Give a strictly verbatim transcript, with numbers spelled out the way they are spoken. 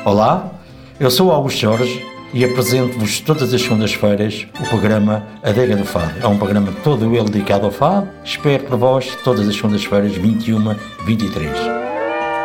Olá, eu sou Augusto Jorge e apresento-vos todas as segundas-feiras o programa Adega do Fado. É um programa todo ele dedicado ao fado. Espero por vós todas as segundas-feiras, vinte e uma, vinte e três.